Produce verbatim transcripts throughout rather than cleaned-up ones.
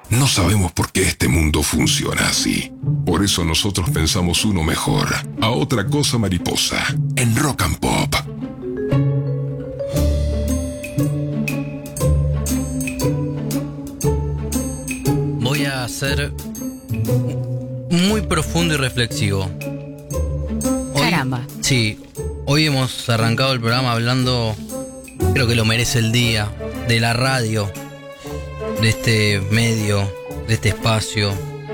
No sabemos por qué este mundo funciona así. Por eso nosotros pensamos uno mejor. A otra cosa mariposa. En Rock and Pop. Voy a ser muy profundo y reflexivo. Hoy, Caramba. Sí, hoy hemos arrancado el programa hablando, creo que lo merece el día, de la radio, de este medio, de este espacio,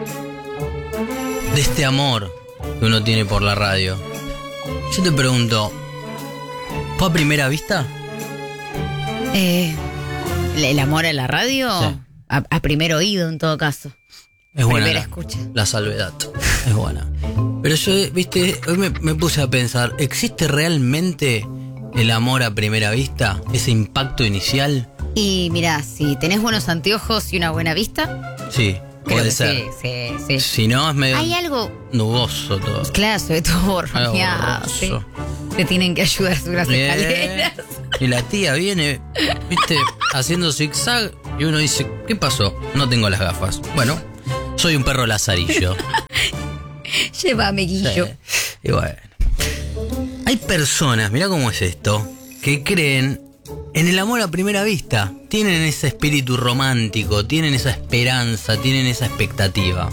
de este amor que uno tiene por la radio. Yo te pregunto, ¿fue a primera vista? Eh, ¿el, el amor a la radio? Sí. A, a primer oído, en todo caso. Es buena Primera la, escucha. la salvedad, es buena. Pero yo, viste, hoy me, me puse a pensar, ¿existe realmente el amor a primera vista? ¿Ese impacto inicial? Y mira, si tenés buenos anteojos y una buena vista, Sí, creo puede que ser. sí, sí, sí. Si no, es medio Hay algo, nuboso todo. claro, sobre todo borroneado, Algo sí. borroso. Te tienen que ayudar a subir las Bien. escaleras. Y la tía viene, viste, haciendo zigzag y uno dice, ¿qué pasó? No tengo las gafas. Bueno, soy un perro lazarillo. Llévame, Guillo. Sí. Y bueno. Hay personas, mirá cómo es esto, que creen en el amor a primera vista. Tienen ese espíritu romántico, tienen esa esperanza, tienen esa expectativa.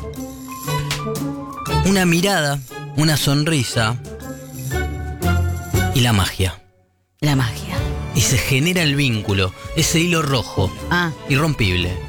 Una mirada, una sonrisa y la magia. La magia. Y se genera el vínculo, ese hilo rojo, Ah, irrompible.